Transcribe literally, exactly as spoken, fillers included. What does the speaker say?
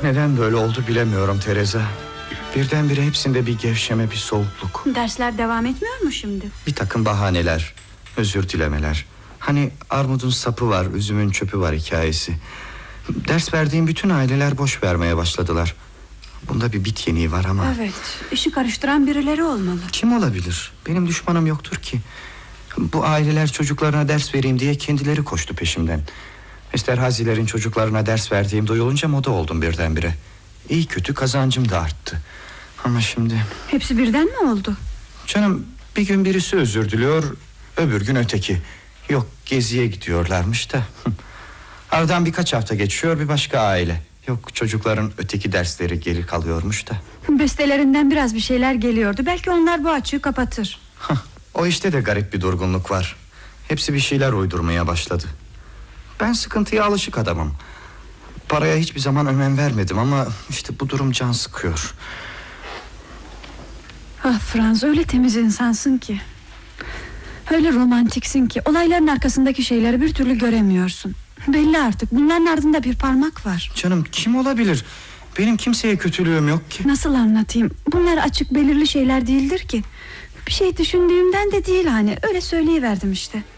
Neden böyle oldu bilemiyorum Teresa. Birdenbire hepsinde bir gevşeme, bir soğukluk. Dersler devam etmiyor mu şimdi? Bir takım bahaneler, özür dilemeler. Hani armudun sapı var, üzümün çöpü var hikayesi. Ders verdiğim bütün aileler boş vermeye başladılar. Bunda bir bit yeniği var ama... Evet, işi karıştıran birileri olmalı. Kim olabilir? Benim düşmanım yoktur ki. Bu aileler çocuklarına ders vereyim diye kendileri koştu peşimden. Esterhazilerin çocuklarına ders verdiğim duyulunca moda oldum birdenbire. İyi kötü kazancım da arttı. Ama şimdi... Hepsi birden mi oldu? Canım, bir gün birisi özür diliyor, öbür gün öteki. Yok, geziye gidiyorlarmış da. Aradan birkaç hafta geçiyor, bir başka aile. Yok, çocukların öteki dersleri geri kalıyormuş da. Bestelerinden biraz bir şeyler geliyordu. Belki onlar bu açığı kapatır. Hah, o işte de garip bir durgunluk var. Hepsi bir şeyler uydurmaya başladı. Ben sıkıntıya alışık adamım. Paraya hiçbir zaman önem vermedim ama işte bu durum can sıkıyor. Ah Franz, öyle temiz insansın ki, öyle romantiksin ki olayların arkasındaki şeyleri bir türlü göremiyorsun. Belli artık, bunların ardında bir parmak var. Canım, kim olabilir? Benim kimseye kötülüğüm yok ki. Nasıl anlatayım? Bunlar açık belirli şeyler değildir ki. Bir şey düşündüğümden de değil, hani öyle söyleyiverdim işte.